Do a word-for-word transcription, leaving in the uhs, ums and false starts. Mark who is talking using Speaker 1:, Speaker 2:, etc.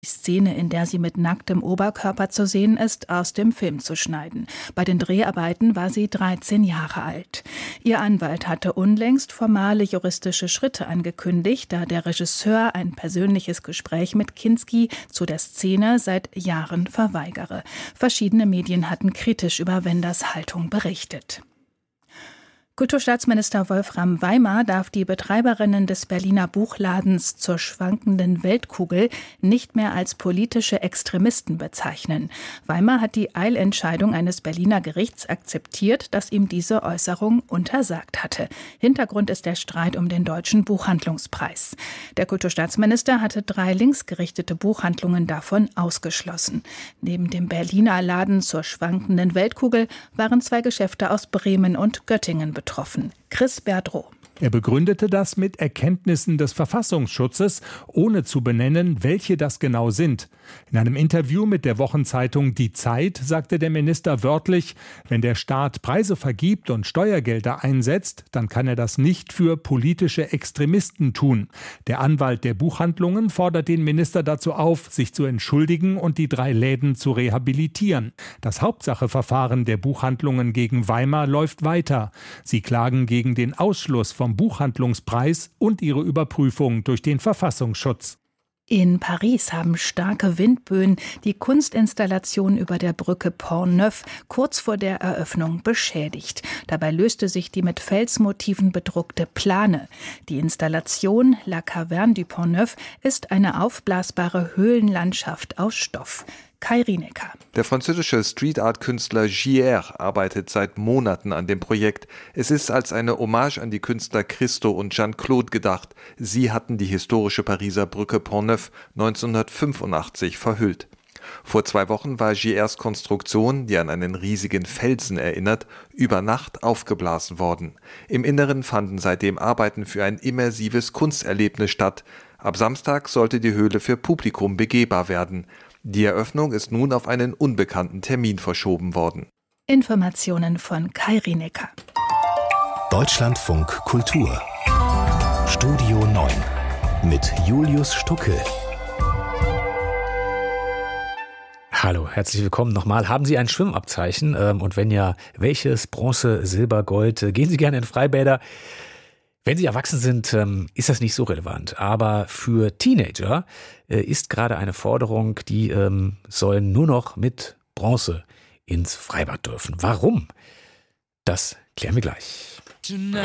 Speaker 1: die Szene, in der sie mit nacktem Oberkörper zu sehen ist, aus dem Film zu schneiden. Bei den Dreharbeiten war sie dreizehn Jahre alt. Ihr Anwalt hatte unlängst formale juristische Schritte angekündigt, da der Regisseur ein persönliches Gespräch mit Kinski zu der Szene seit Jahren verweigere. Verschiedene Medien hatten kritisch über Wenders Haltung berichtet. Kulturstaatsminister Wolfram Weimar darf die Betreiberinnen des Berliner Buchladens zur schwankenden Weltkugel nicht mehr als politische Extremisten bezeichnen. Weimar hat die Eilentscheidung eines Berliner Gerichts akzeptiert, das ihm diese Äußerung untersagt hatte. Hintergrund ist der Streit um den Deutschen Buchhandlungspreis. Der Kulturstaatsminister hatte drei linksgerichtete Buchhandlungen davon ausgeschlossen. Neben dem Berliner Laden zur schwankenden Weltkugel waren zwei Geschäfte aus Bremen und Göttingen betroffen. Chris Berdrow.
Speaker 2: Er begründete das mit Erkenntnissen des Verfassungsschutzes, ohne zu benennen, welche das genau sind. In einem Interview mit der Wochenzeitung Die Zeit sagte der Minister wörtlich, wenn der Staat Preise vergibt und Steuergelder einsetzt, dann kann er das nicht für politische Extremisten tun. Der Anwalt der Buchhandlungen fordert den Minister dazu auf, sich zu entschuldigen und die drei Läden zu rehabilitieren. Das Hauptsacheverfahren der Buchhandlungen gegen Weimar läuft weiter. Sie klagen gegen den Ausschluss vom Buchhandlungspreis und ihre Überprüfung durch den Verfassungsschutz.
Speaker 1: In Paris haben starke Windböen die Kunstinstallation über der Brücke Pont-Neuf kurz vor der Eröffnung beschädigt. Dabei löste sich die mit Felsmotiven bedruckte Plane. Die Installation La Caverne du Pont-Neuf ist eine aufblasbare Höhlenlandschaft aus Stoff. Kai Rienecker.
Speaker 3: Der französische Street-Art-Künstler Gier arbeitet seit Monaten an dem Projekt. Es ist als eine Hommage an die Künstler Christo und Jeanne-Claude gedacht. Sie hatten die historische Pariser Brücke Pont-Neuf neunzehnhundertfünfundachtzig verhüllt. Vor zwei Wochen war Giers Konstruktion, die an einen riesigen Felsen erinnert, über Nacht aufgeblasen worden. Im Inneren fanden seitdem Arbeiten für ein immersives Kunsterlebnis statt. Ab Samstag sollte die Höhle für Publikum begehbar werden. Die Eröffnung ist nun auf einen unbekannten Termin verschoben worden.
Speaker 1: Informationen von Kai Rienecker.
Speaker 4: Deutschlandfunk Kultur. Studio neun mit Julius Stucke.
Speaker 5: Hallo, herzlich willkommen nochmal. Haben Sie ein Schwimmabzeichen? Und wenn ja, welches? Bronze, Silber, Gold? Gehen Sie gerne in Freibäder? Wenn Sie erwachsen sind, ist das nicht so relevant. Aber für Teenager ist gerade eine Forderung, die sollen nur noch mit Bronze ins Freibad dürfen. Warum? Das klären wir gleich.